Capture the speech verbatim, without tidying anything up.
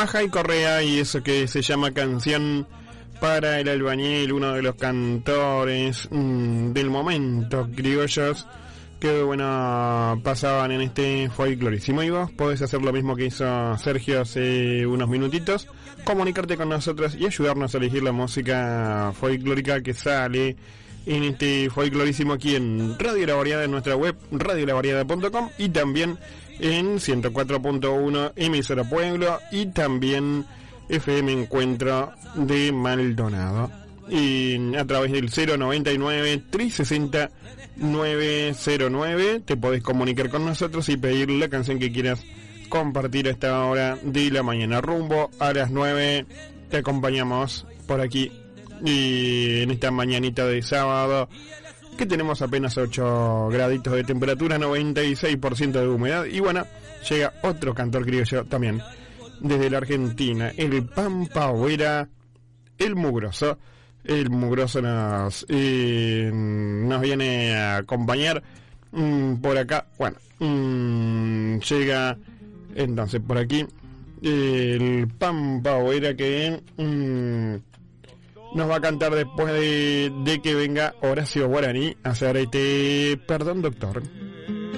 Majay Correa y eso que se llama Canción para el Albañil, uno de los cantores mmm, del momento criollos que bueno pasaban en este folclorísimo. Y vos podés hacer lo mismo que hizo Sergio hace unos minutitos, comunicarte con nosotros y ayudarnos a elegir la música folclórica que sale en este folclorísimo aquí en Radio La Variedad, en nuestra web radio la variedad punto com, y también en ciento cuatro punto uno emisora Pueblo y también F M Encuentro de Maldonado, y a través del cero noventa y nueve, trescientos sesenta, novecientos nueve te podés comunicar con nosotros y pedir la canción que quieras compartir a esta hora de la mañana. Rumbo a las nueve te acompañamos por aquí, y en esta mañanita de sábado que tenemos apenas ocho graditos de temperatura, noventa y seis por ciento de humedad, y bueno, llega otro cantor criollo también desde la Argentina, el Pampa Obrera, el Mugroso. El Mugroso nos, eh, nos viene a acompañar mmm, por acá. Bueno, mmm, llega entonces por aquí el Pampa Obrera que mmm, nos va a cantar después de, de que venga Horacio Guaraní a hacer este Perdón Doctor.